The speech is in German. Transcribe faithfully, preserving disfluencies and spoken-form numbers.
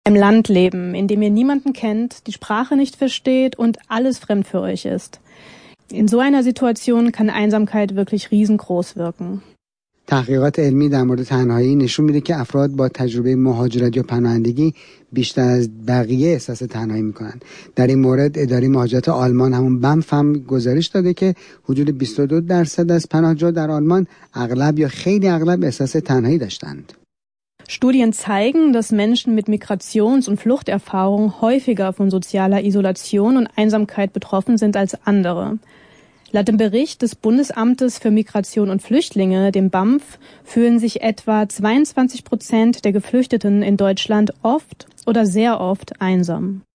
Im Land leben, in dem ihr niemanden kennt, die Sprache nicht versteht und alles fremd für euch ist. In so einer Situation kann Einsamkeit wirklich riesengroß wirken. تحقیقات علمی در مورد تنهایی نشون میده که افراد با تجربه مهاجرت یا پناهندگی بیشتر از بقیه احساس تنهایی میکنن. در این مورد اداره مهاجرت آلمان همون بمف هم گزارش داده که حدود بیست و دو درصد از پناهجوها در آلمان اغلب یا خیلی اغلب احساس تنهایی داشتند. Studien zeigen, dass Menschen mit Migrations- und Fluchterfahrung häufiger von sozialer Isolation und Einsamkeit betroffen sind als andere. Laut dem Bericht des Bundesamtes für Migration und Flüchtlinge, dem BAMF, fühlen sich etwa zweiundzwanzig Prozent der Geflüchteten in Deutschland oft oder sehr oft einsam.